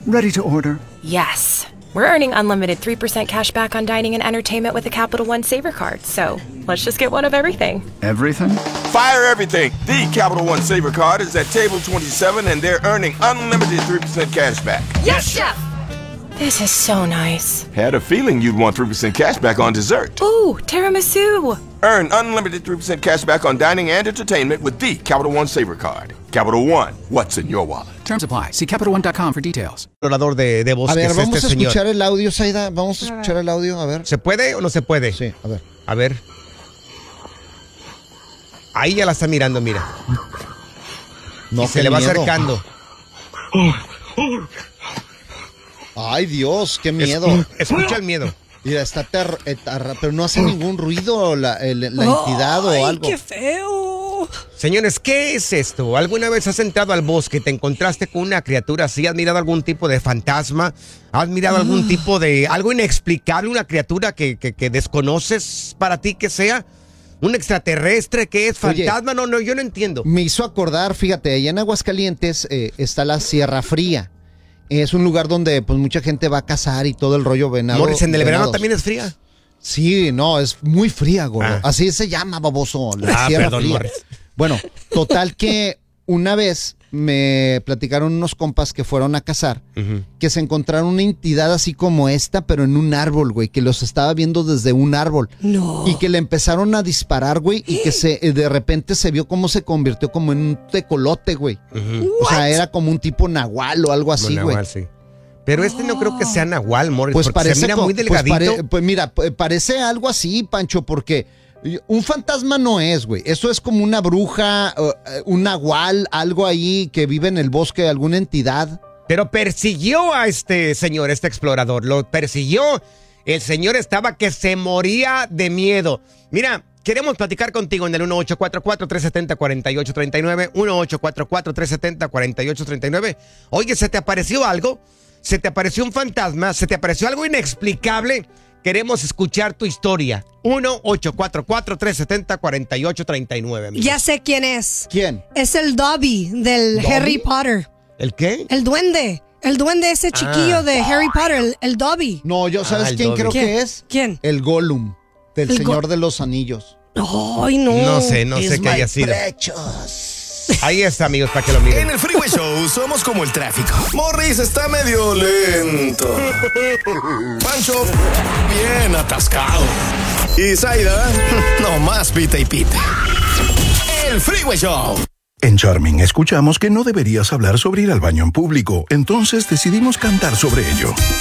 Ready to order. Yes. We're earning unlimited 3% cash back on dining and entertainment with a Capital One Saver card. So let's just get one of everything. Everything? Fire everything. The Capital One Saver card is at table 27 and they're earning unlimited 3% cash back. Yes, Chef! This is so nice. Had a feeling you'd want 3% cash back on dessert. Ooh, tiramisu! Earn unlimited 3% cash back on dining and entertainment with the Capital One Saver card. Capital One, what's in your wallet? Terms apply. See CapitalOne.com for details. Explorador de voz. A ver, que vamos es a este escuchar señor. el audio, Zaida. Vamos a escuchar el audio, a ver. ¿Se puede o no se puede? Sí, a ver. A ver. Ahí ya la está mirando, mira. No, y se le va miedo. acercando. Ay, Dios, qué miedo. Escucha el miedo. Mira, está pero no hace ningún ruido la entidad o algo. ¡Qué feo! Señores, ¿qué es esto? ¿Alguna vez has entrado al bosque y te encontraste con una criatura así? ¿Has mirado algún tipo de fantasma? ¿Has mirado algún tipo de algo inexplicable? ¿Una criatura que desconoces para ti que sea? ¿Un extraterrestre que es fantasma? Oye, no, yo no entiendo. Me hizo acordar, fíjate, allá en Aguascalientes está la Sierra Fría. Es un lugar donde pues mucha gente va a cazar y todo el rollo venado. Morris, ¿en el verano venados. también es fría? Sí, no, es muy fría, gordo. Así se llama, baboso, la Sierra perdón, Fría. Morris. Bueno, total que una vez me platicaron unos compas que fueron a cazar, que se encontraron una entidad así como esta, pero en un árbol, güey, que los estaba viendo desde un árbol. No. Y que le empezaron a disparar, güey, y que de repente se vio cómo se convirtió como en un tecolote, güey. O sea, era como un tipo nahual o algo así, güey. Sí. Pero no creo que sea nahual, Morris, Pues porque parece se mira muy delgadito. pues mira, parece algo así, Pancho, porque un fantasma no es, güey. Eso es como una bruja, un nahual, algo ahí que vive en el bosque, alguna entidad. Pero persiguió a este señor, este explorador. Lo persiguió. El señor estaba que se moría de miedo. Mira, queremos platicar contigo en el 1844-370-4839. 1844-370-4839. Oye, ¿se te apareció algo? ¿Se te apareció un fantasma? ¿Se te apareció algo inexplicable? Queremos escuchar tu historia. 1844-370-4839. Ya sé quién es. ¿Quién? Es el Dobby del ¿Dobby? Harry Potter. ¿El qué? El duende. El duende ese chiquillo de Harry Potter, el Dobby. No, yo, ¿sabes el quién Dobby. creo ¿Quién? que es? ¿Quién? El Gollum, del El Señor de los Anillos. Ay, no. No sé qué haya sido. Ahí está, amigos, para que lo miren. En el Freeway Show somos como el tráfico. Morris está medio lento. Pancho, bien atascado. Y Zaida, nomás pita y pita. El Freeway Show. En Charming escuchamos que no deberías hablar sobre ir al baño en público, entonces decidimos cantar sobre ello.